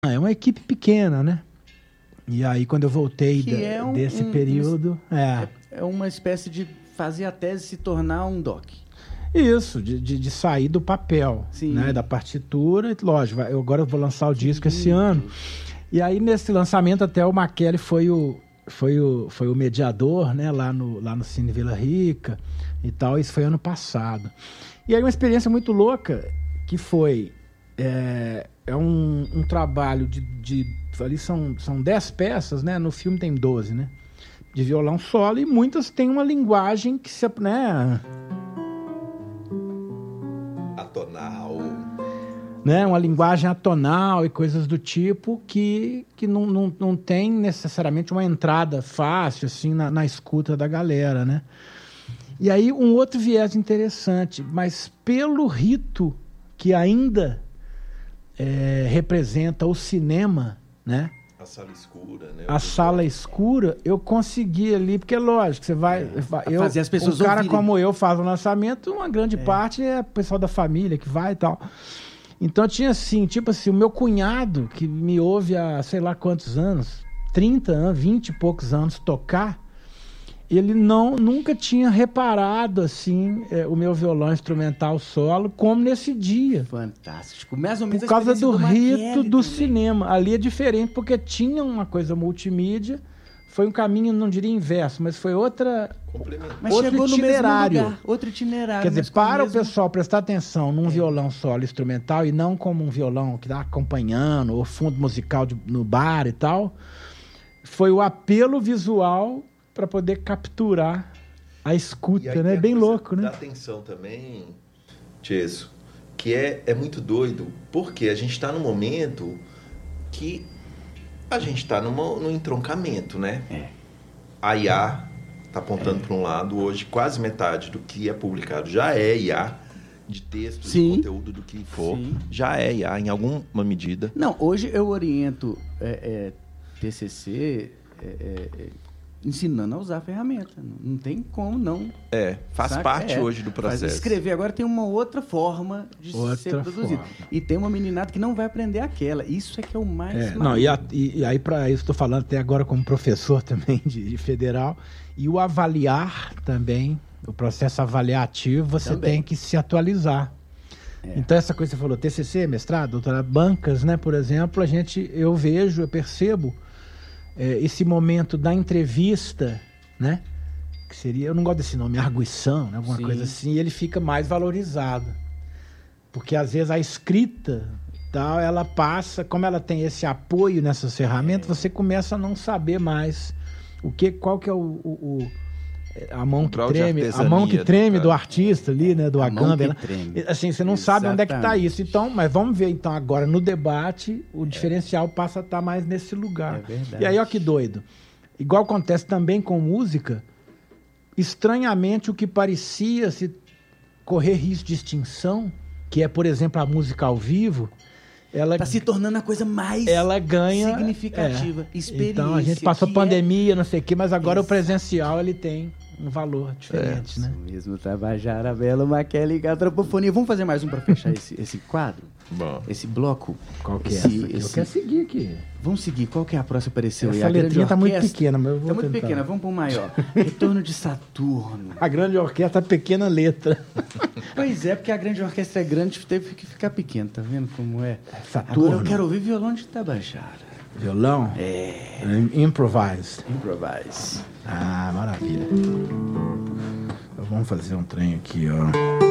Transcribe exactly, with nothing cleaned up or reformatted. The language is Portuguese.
É uma equipe pequena, né? E aí, quando eu voltei da, é um, desse um, período... Um, é. é uma espécie de fazer a tese se tornar um doc. Isso, de, de, de sair do papel, né? Da partitura. Lógico, eu agora eu vou lançar o disco esse ano. E aí, nesse lançamento, até o Makely foi o, foi o, foi o mediador, né? Lá no, lá no Cine Vila Rica e tal. Isso foi ano passado. E aí, uma experiência muito louca, que foi... É, é um, um trabalho de... de ali são, são dez peças, né? No filme tem doze, né? De violão solo, e muitas têm uma linguagem que se... né? Atonal. Né? Uma linguagem atonal e coisas do tipo que, que não, não, não tem necessariamente uma entrada fácil assim, na, na escuta da galera, né? E aí um outro viés interessante, mas pelo rito que ainda é, representa o cinema, né? A sala escura, né? A sala escura, eu consegui ali, porque lógico, você vai... É, eu, fazer as pessoas um cara ouvirem. como eu faz o lançamento, uma grande é. parte é o pessoal da família que vai e tal. Então tinha assim, tipo assim, o meu cunhado, que me ouve há sei lá quantos anos, trinta anos, vinte e poucos anos tocar, ele não, nunca tinha reparado assim é, o meu violão instrumental solo como nesse dia. Fantástico. Mais ou menos por causa do, do rito do também. cinema. Ali é diferente porque tinha uma coisa multimídia, foi um caminho, não diria inverso, mas foi outra... Mas outro chegou itinerário. No mesmo lugar, outro itinerário. Quer dizer, para mesmo... o pessoal prestar atenção num é. violão solo instrumental e não como um violão que está acompanhando, ou fundo musical de, no bar e tal, foi o apelo visual para poder capturar a escuta, né? Bem louco, né? Dá atenção também, Tieso, que é, é muito doido, porque a gente está num momento que a gente está no entroncamento, né? É. A I A está apontando é. para um lado, hoje quase metade do que é publicado já é I A, de texto, Sim. de conteúdo, do que for, Sim. já é I A em alguma medida. Não, hoje eu oriento é, é, T C C... É, é, ensinando a usar a ferramenta. Não tem como não. É, faz Saca? parte é. hoje do processo. Mas escrever agora tem uma outra forma de outra ser produzido. Forma. E tem uma meninada que não vai aprender aquela. Isso é que é o mais... É, não, e, a, e, e aí, para isso, estou falando até agora como professor também de, de federal. E o avaliar também, o processo avaliativo, você também. tem que se atualizar. É. Então, essa coisa que você falou, T C C, mestrado, doutorado, bancas, né, por exemplo, a gente, eu vejo, eu percebo É, esse momento da entrevista, né? Que seria, eu não gosto desse nome, arguição, né? Alguma Sim. coisa assim, e ele fica mais valorizado. Porque às vezes a escrita, tal, ela passa, como ela tem esse apoio nessas ferramentas, é. você começa a não saber mais o que, qual que é o, o, o a mão que treme, a mão que treme do, do artista ali, né, do Agamben, né? Assim, você não Exatamente. sabe onde é que está isso. Então, mas vamos ver então agora no debate, o é. diferencial passa a estar mais nesse lugar. É verdade. E aí, ó que doido. Igual acontece também com música, estranhamente o que parecia se correr risco de extinção, que é, por exemplo, a música ao vivo, ela está se tornando a coisa mais ela ganha, significativa, é. experiência. Então a gente passou pandemia, é... não sei o quê, mas agora Exato. o presencial ele tem um valor diferente, é, né? Isso mesmo, Tabajara, Belo, Makely, Antropofonia. Vamos fazer mais um para fechar esse, esse quadro? Bom. Esse bloco? Qual que é esse, essa? Esse... Eu quero seguir aqui. Vamos seguir. Qual que é a próxima que apareceu? Essa letrinha tá muito pequena, mas eu vou Tá muito tentar. pequena, vamos para o maior. Retorno de Saturno. A grande orquestra, a pequena letra. Pois é, porque a grande orquestra é grande, teve que ficar pequena, tá vendo como é? Saturno. Agora eu quero ouvir violão de Tabajara. Violão? É. Improvised. Improvise. Ah, maravilha. Então, vamos fazer um trem aqui, ó.